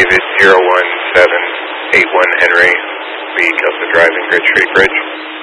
David 01781 Henry, speak up the driving Bridge Street Bridge.